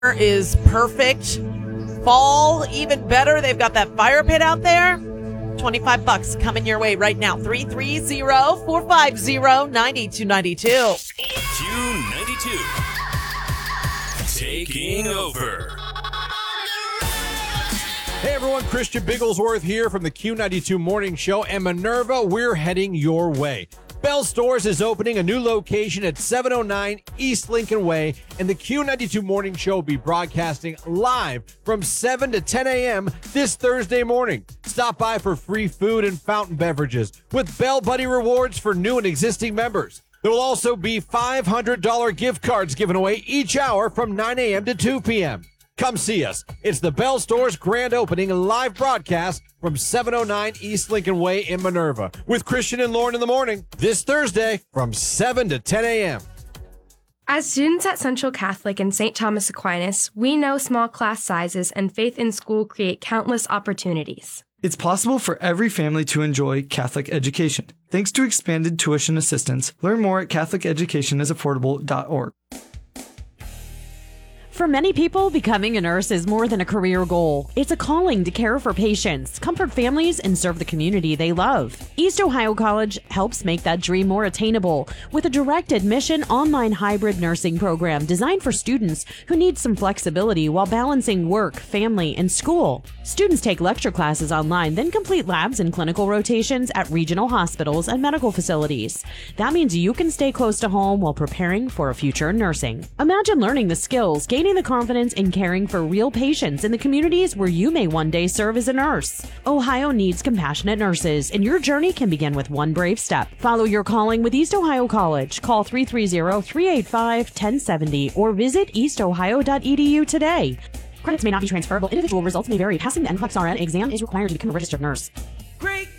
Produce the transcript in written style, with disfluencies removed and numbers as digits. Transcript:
is perfect. Fall, even better. They've got that fire pit out there. $25 coming your way right now. 330-450-9292. Q92. Taking over. Hey everyone, Christian Bigglesworth here from the Q92 Morning Show, and Minerva, we're heading your way. Bell Stores is opening a new location at 709 East Lincoln Way, and the Q92 Morning Show will be broadcasting live from 7 to 10 a.m. this Thursday morning. Stop by for free food and fountain beverages with Bell Buddy rewards for new and existing members. There will also be $500 gift cards given away each hour from 9 a.m. to 2 p.m. Come see us. It's the Bell Stores grand opening live broadcast from 709 East Lincoln Way in Minerva with Christian and Lauren in the morning this Thursday from 7 to 10 a.m. As students at Central Catholic and St. Thomas Aquinas, we know small class sizes and faith in school create countless opportunities. It's possible for every family to enjoy Catholic education. Thanks to expanded tuition assistance, learn more at catholiceducationIsaffordable.org. For many people, becoming a nurse is more than a career goal. It's a calling to care for patients, comfort families, and serve the community they love. East Ohio College helps make that dream more attainable with a direct admission online hybrid nursing program designed for students who need some flexibility while balancing work, family, and school. Students take lecture classes online, then complete labs and clinical rotations at regional hospitals and medical facilities. That means you can stay close to home while preparing for a future in nursing. Imagine learning the skills, gaining the confidence in caring for real patients in the communities where you may one day serve as a nurse. Ohio needs compassionate nurses, and your journey can begin with one brave step. Follow your calling with East Ohio College. Call 330-385-1070 or visit eastohio.edu today. Credits may not be transferable. Individual results may vary. Passing the NCLEX RN exam is required to become a registered nurse. Great